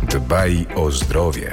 Dbaj o zdrowie.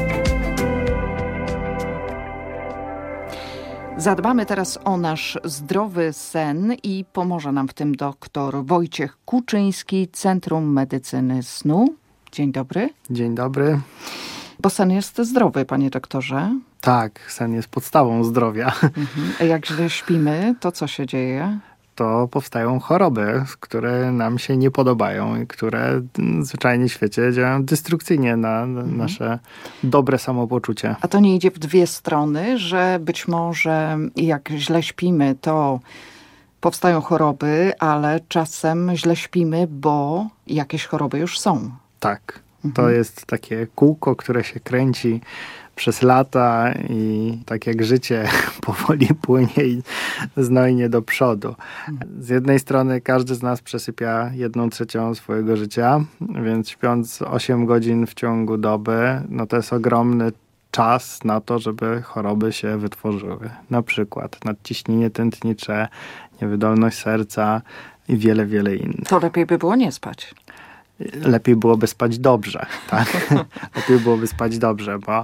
Zadbamy teraz o nasz zdrowy sen i pomoże nam w tym dr Wojciech Kuczyński, Centrum Medycyny Snu. Dzień dobry. Dzień dobry. Bo sen jest zdrowy, panie doktorze. Tak, sen jest podstawą zdrowia. A jak źle śpimy, to co się dzieje? To powstają choroby, które nam się nie podobają i które zwyczajnie w świecie działają destrukcyjnie na nasze dobre samopoczucie. A to nie idzie w dwie strony, że być może jak źle śpimy, to powstają choroby, ale czasem źle śpimy, bo jakieś choroby już są. Tak, to jest takie kółko, które się kręci przez lata i tak jak życie powoli płynie i znojnie do przodu. Z jednej strony każdy z nas przesypia 1/3 swojego życia, więc śpiąc 8 godzin w ciągu doby, no to jest ogromny czas na to, żeby choroby się wytworzyły. Na przykład nadciśnienie tętnicze, niewydolność serca i wiele, wiele innych. To lepiej by było nie spać. Lepiej byłoby spać dobrze, tak? Lepiej byłoby spać dobrze, bo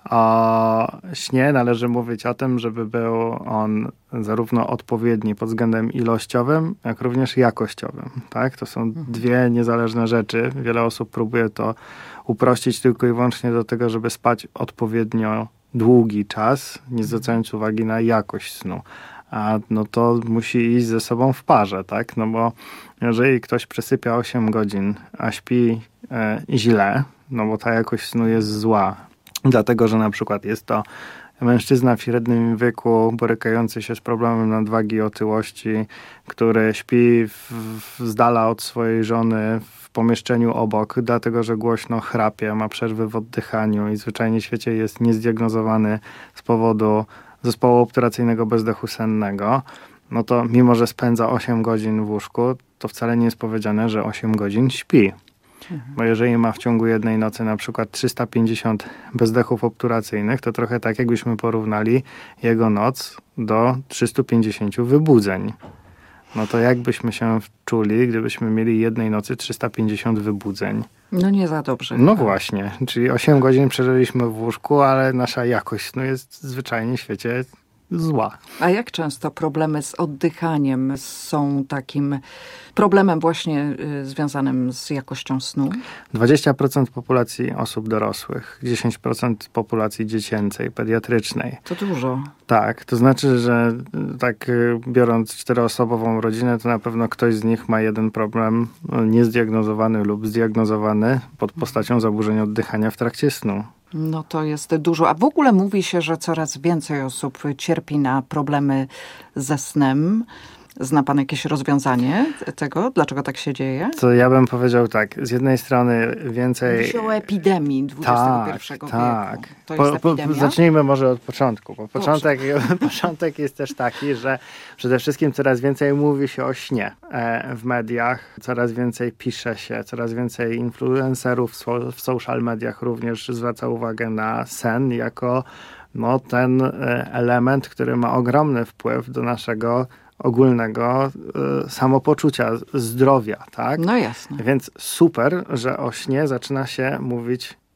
o śnie należy mówić o tym, żeby był on zarówno odpowiedni pod względem ilościowym, jak również jakościowym, tak? To są dwie niezależne rzeczy. Wiele osób próbuje to uprościć tylko i wyłącznie do tego, żeby spać odpowiednio długi czas, nie zwracając uwagi na jakość snu. A no to musi iść ze sobą w parze, tak? No bo jeżeli ktoś przesypia 8 godzin, a śpi źle, no bo ta jakość snu jest zła, dlatego że na przykład jest to mężczyzna w średnim wieku borykający się z problemem nadwagi i otyłości, który śpi z dala od swojej żony w pomieszczeniu obok, dlatego że głośno chrapie, ma przerwy w oddychaniu i zwyczajnie w świecie jest niezdiagnozowany z powodu zespołu obturacyjnego bezdechu sennego, no to mimo, że spędza 8 godzin w łóżku, to wcale nie jest powiedziane, że 8 godzin śpi. Bo jeżeli ma w ciągu jednej nocy na przykład 350 bezdechów obturacyjnych, to trochę tak jakbyśmy porównali jego noc do 350 wybudzeń. No to jak byśmy się czuli, gdybyśmy mieli jednej nocy 350 wybudzeń? No nie za dobrze. No właśnie, czyli 8 godzin przeżyliśmy w łóżku, ale nasza jakość snu jest zwyczajnie w świecie zła. A jak często problemy z oddychaniem są takim problemem właśnie związanym z jakością snu? 20% populacji osób dorosłych, 10% populacji dziecięcej, pediatrycznej. To dużo. Tak, to znaczy, że tak biorąc 4-osobową rodzinę, to na pewno ktoś z nich ma jeden problem niezdiagnozowany lub zdiagnozowany pod postacią zaburzeń oddychania w trakcie snu. No to jest dużo. A w ogóle mówi się, że coraz więcej osób cierpi na problemy ze snem. Zna pan jakieś rozwiązanie tego? Dlaczego tak się dzieje? To ja bym powiedział tak. Z jednej strony więcej... Mówi się o epidemii XXI wieku. To jest epidemia? Zacznijmy może od początku. Bo początek jest też taki, że przede wszystkim coraz więcej mówi się o śnie w mediach. Coraz więcej pisze się, coraz więcej influencerów w social mediach również zwraca uwagę na sen jako ten element, który ma ogromny wpływ do naszego ogólnego samopoczucia, zdrowia, tak? No jasne. Więc super, że o śnie zaczyna się mówić